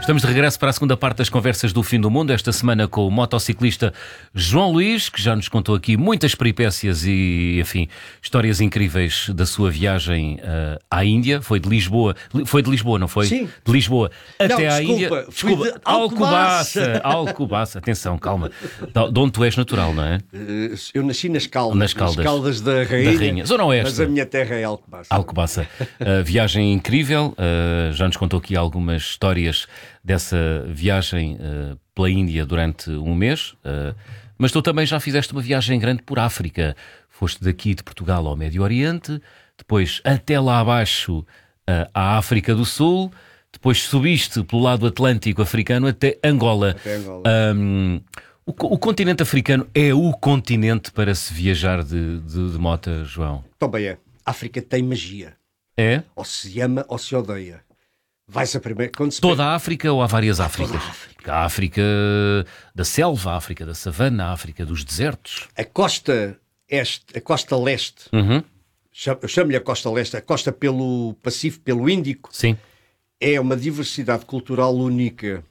Estamos de regresso para a segunda parte das conversas do Fim do Mundo, esta semana com o motociclista João Luís, que já nos contou aqui muitas peripécias e, enfim, histórias incríveis da sua viagem à Índia. Foi de Lisboa, não foi? Sim. De Lisboa até Não, à Índia. Desculpa, Alcobaça. Atenção, calma. De onde tu és natural, não é? Eu nasci nas Caldas. Nas Caldas. Da Rainha. Zona Oeste. Mas a minha terra é Alcobaça. Alcobaça. Viagem incrível. Já nos contou aqui algumas histórias dessa viagem pela Índia durante um mês. Mas tu também já fizeste uma viagem grande por África. Foste daqui de Portugal ao Médio Oriente, depois até lá abaixo à África do Sul, depois subiste pelo lado Atlântico africano até Angola. O continente africano é o continente para se viajar de moto, João? Também é. África tem magia. É? Ou se ama ou se odeia. Vai-se a primeira... Toda a África ou há várias Áfricas? Toda a África. A África da selva, a África da savana, a África dos desertos. A costa este, a costa leste, eu chamo-lhe a costa leste, a costa pelo Pacífico, pelo Índico, sim, é uma diversidade cultural única.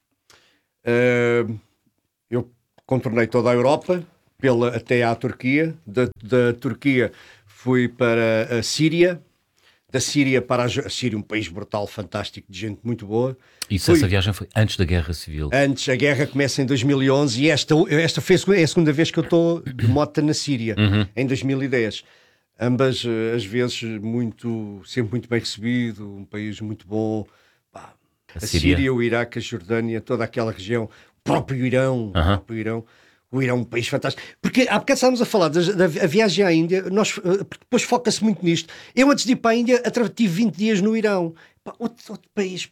Eu contornei toda a Europa, até à Turquia. Da Turquia fui para a Síria. Da Síria para a Síria, um país brutal, fantástico, de gente muito boa. Essa viagem foi antes da Guerra Civil. Antes, a guerra começa em 2011 e esta é a segunda vez que eu estou de moto na Síria, em 2010. Ambas as vezes sempre muito bem recebido, um país muito bom. A Síria, o Iraque, a Jordânia, toda aquela região, o próprio Irão. O Irão é um país fantástico. Porque há bocado estávamos a falar da viagem à Índia, depois foca-se muito nisto. Eu, antes de ir para a Índia, tive 20 dias no Irão. Outro país,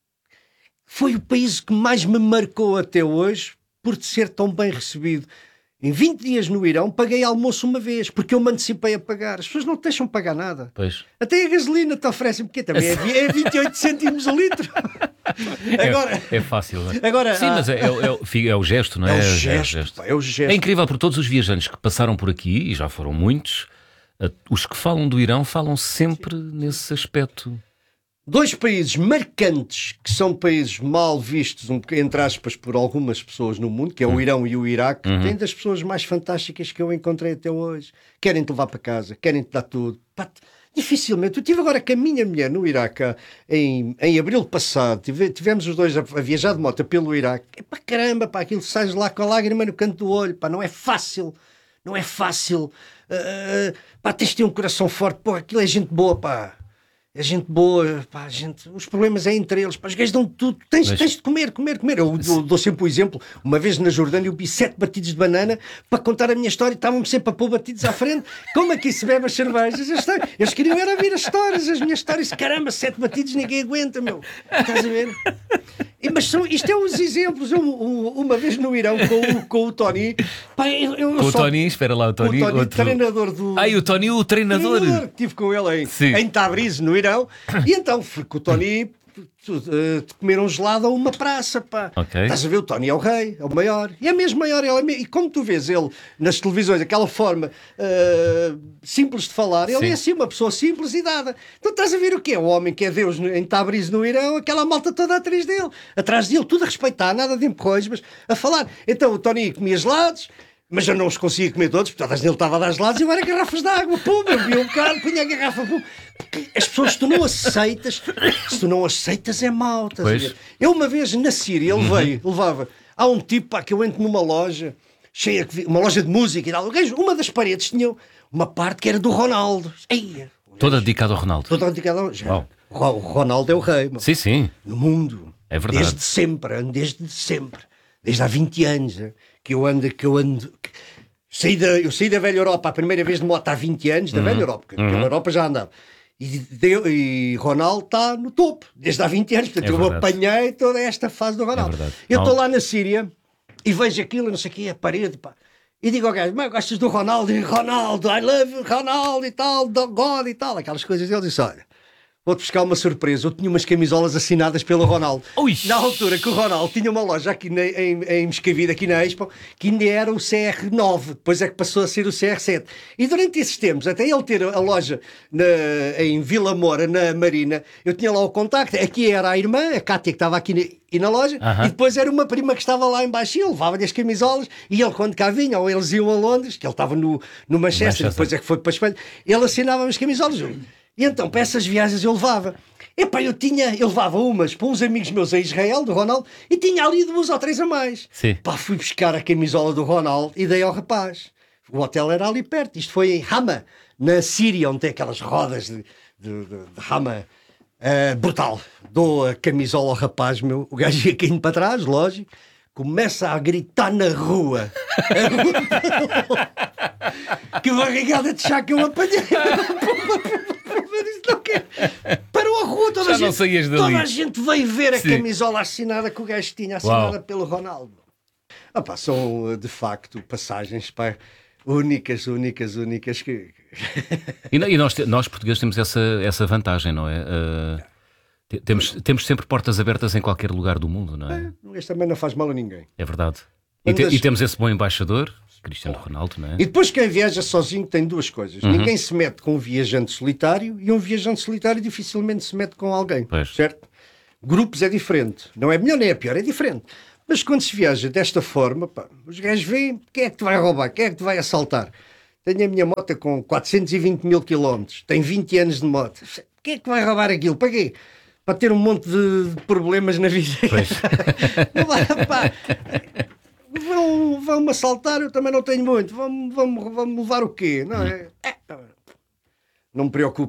foi o país que mais me marcou até hoje por ser tão bem recebido. Em 20 dias no Irão, paguei almoço uma vez, porque eu me antecipei a pagar. As pessoas não te deixam pagar nada. Pois. Até a gasolina te oferecem, porque também é 28 cêntimos o litro. Agora, é fácil, não é? Agora, sim, mas é o gesto, não é? É o gesto. É incrível, por todos os viajantes que passaram por aqui, e já foram muitos, os que falam do Irão falam sempre nesse aspecto. Dois países marcantes, que são países mal vistos, entre aspas, por algumas pessoas no mundo, que é o Irão e o Iraque, têm das pessoas mais fantásticas que eu encontrei até hoje. Querem-te levar para casa, querem-te dar tudo. Dificilmente. Eu estive agora com a minha mulher no Iraque em abril passado. Tivemos os dois a viajar de moto pelo Iraque. Caramba, aquilo sais lá com a lágrima no canto do olho. Não é fácil. Não é fácil. Tens de ter um coração forte. Aquilo é gente boa, É gente boa, os problemas é entre eles, os gajos dão tudo, tens de comer. Eu dou sempre o exemplo, uma vez na Jordânia eu vi 7 batidos de banana para contar a minha história, estavam-me sempre a pôr batidos à frente, como aqui se bebe as cervejas, eles queriam era ouvir as minhas histórias, caramba, 7 batidos ninguém aguenta, meu, estás a ver? Mas isto é uns exemplos. Uma vez no Irão com o Tony. O Tony, espera lá, o Tony. O treinador do. O Tony, o treinador. Estive com ele em Tabriz, no Irão. E então fui com o Tony comer um gelado a uma praça. Okay. Estás a ver? O Tony é o rei, é o maior. E é mesmo maior. E como tu vês ele nas televisões, aquela forma simples de falar, ele é assim uma pessoa simples e dada. Então estás a ver o quê? O homem que é Deus em Tabriz, no Irão, aquela malta toda atrás dele, tudo a respeitar, nada de empurrões, mas a falar. Então o Tony comia gelados, mas eu não os conseguia comer todos, porque todas ele estava a dar gelados e eu era garrafas de água, eu bebia um bocado, punha a garrafa, As pessoas, se tu não aceitas é mau. Eu uma vez na Síria, ele levava, há um tipo que eu entro numa loja, uma loja de música e tal, uma das paredes tinha uma parte que era do Ronaldo. Toda dedicada ao Ronaldo. Toda dedicada ao Ronaldo. O Ronaldo é o rei. Sim. No mundo. É verdade. Desde sempre. Desde há 20 anos. Que eu ando. Eu saí da velha Europa a primeira vez de moto há 20 anos, da velha Europa, porque pela Europa já andava. E Ronaldo está no topo, desde há 20 anos. Portanto, eu apanhei toda esta fase do Ronaldo. Eu estou lá na Síria e vejo aquilo, não sei o que, a parede, e digo ao gajo, mas gostas do Ronaldo? E Ronaldo, I love Ronaldo e tal, God e tal, aquelas coisas. Ele disse, olha, vou-te buscar uma surpresa. Eu tinha umas camisolas assinadas pelo Ronaldo. Ui. Na altura que o Ronaldo tinha uma loja aqui em Moscavide, aqui na Expo, que ainda era o CR9, depois é que passou a ser o CR7. E durante esses tempos, até ele ter a loja em Vila Moura, na Marina, eu tinha lá o contacto. Aqui era a irmã, a Cátia, que estava aqui na loja, e depois era uma prima que estava lá em baixo, e ele levava-lhe as camisolas, e ele quando cá vinha, ou eles iam a Londres, que ele estava no Manchester, depois é que foi para a Espanha, ele assinava-me as camisolas. E então, para essas viagens eu levava. Epá, eu levava umas para uns amigos meus a Israel, do Ronaldo, e tinha ali 2 ou 3 a mais. Sim. Pá, fui buscar a camisola do Ronaldo e dei ao rapaz. O hotel era ali perto. Isto foi em Hama, na Síria, onde tem aquelas rodas de Hama. Brutal. Dou a camisola ao rapaz, meu. O gajo ia caindo para trás, lógico. Começa a gritar na rua. Que barrigada de chá que eu apanhei. Parou a rua, toda a gente veio ver a camisola assinada que o gajo tinha, assinada pelo Ronaldo. São de facto passagens únicas que... E nós portugueses temos essa vantagem, não é? Temos sempre portas abertas em qualquer lugar do mundo, não é? Este também não faz mal a ninguém. É verdade. E temos esse bom embaixador, Cristiano Ronaldo, não é? E depois quem viaja sozinho tem 2 coisas. Ninguém se mete com um viajante solitário, e um viajante solitário dificilmente se mete com alguém. Pois. Certo? Grupos é diferente. Não é melhor nem é pior, é diferente. Mas quando se viaja desta forma, os gajos veem quem é que te vai roubar, quem é que te vai assaltar. Tenho a minha moto com 420 mil quilómetros, tenho 20 anos de moto. Quem é que vai roubar aquilo? Para quê? Para ter um monte de problemas na vida. Pois. Vão-me assaltar, eu também não tenho muito. Vão-me levar o quê? Não, não me preocupo.